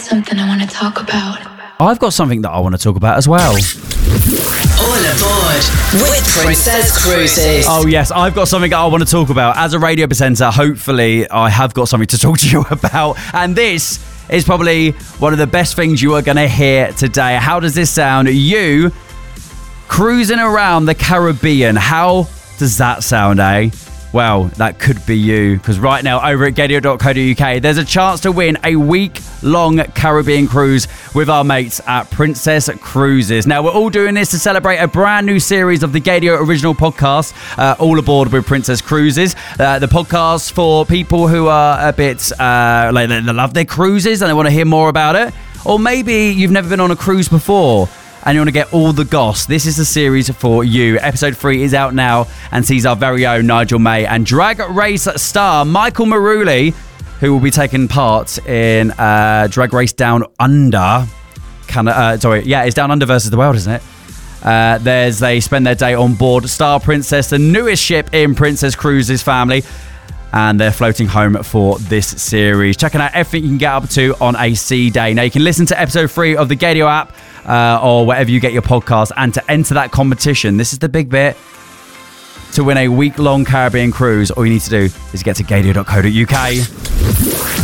something I want to talk about. I've got something that I want to talk about as well. All aboard with Princess Cruises. Oh yes, I've got something I want to talk about. As a radio presenter, hopefully I have got something to talk to you about. And this is probably one of the best things you are going to hear today. How does this sound? You cruising around the Caribbean. How does that sound, eh? Well, that could be you, because right now over at Gaydio.co.uk, there's a chance to win a week-long Caribbean cruise with our mates at Princess Cruises. Now, we're all doing this to celebrate a brand new series of the Gaydio original podcast, All Aboard with Princess Cruises. The podcast for people who are a bit, like they love their cruises and they want to hear more about it. Or maybe you've never been on a cruise before and you want to get all the goss. This is the series for you. Episode 3 is out now and sees our very own Nigel May and Drag Race star Michael Maruli, who will be taking part in Drag Race Down Under. It's Down Under versus the World, isn't it? They spend their day on board Star Princess, the newest ship in Princess Cruises family, and they're floating home for this series. Checking out everything you can get up to on a sea day. Now, you can listen to episode 3 of the Gaydio app or wherever you get your podcast, and to enter that competition, this is the big bit, to win a week-long Caribbean cruise, all you need to do is get to Gaydio.co.uk.